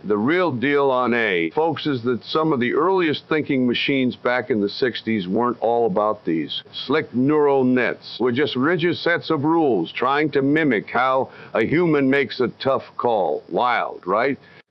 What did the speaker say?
The real deal on A, folks, is that some of the earliest thinking machines back in the 60s weren't all about these. Slick neural nets were just rigid sets of rules trying to mimic how a human makes a tough call. Wild, right?